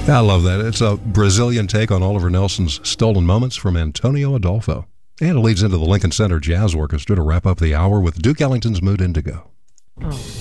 I love that. It's a Brazilian take on Oliver Nelson's Stolen Moments from Antonio Adolfo. And it leads into the Lincoln Center Jazz Orchestra to wrap up the hour with Duke Ellington's Mood Indigo. Oh.